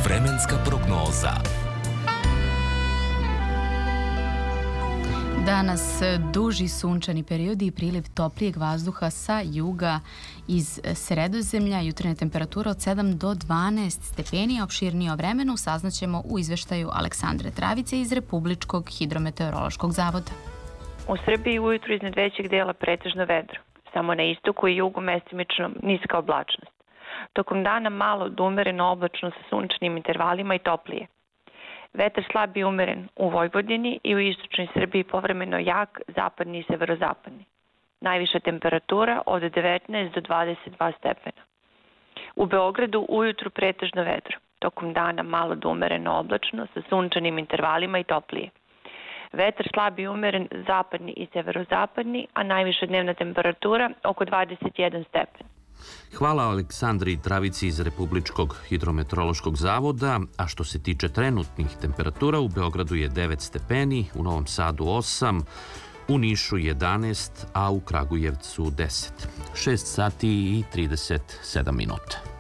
Vremenska prognoza. Danas duži sunčani periodi i priliv toplijeg vazduha sa juga iz Sredozemlja. Jutarnja temperatura od 7 do 12 stepeni. Opširnije o vremenu saznaćemo u izveštaju Aleksandre Travice iz Republičkog hidrometeorološkog zavoda. U Srbiji ujutru iznad većeg dela pretežno vedro. Samo na istoku i jugu mestimično niska oblačnost. Tokom dana malo do umereno oblačno sa sunčanim intervalima i toplije. Vetar slab i umeren u Vojvodini i u istočnoj Srbiji povremeno jak, zapadni i severozapadni. Najviša temperatura od 19 do 22 stepena. U Beogradu ujutru pretežno vedro. Tokom dana malo do umereno oblačno sa sunčanim intervalima i toplije. Vetar slab i umeren zapadni i severozapadni, a najviša dnevna temperatura oko 21 stepen. Hvala Aleksandri Travici iz Republičkog hidrometeorološkog zavoda, a što se tiče trenutnih temperatura, u Beogradu je 9 stepeni, u Novom Sadu 8, u Nišu 11, a u Kragujevcu 10. 6 sati i 37 minuta.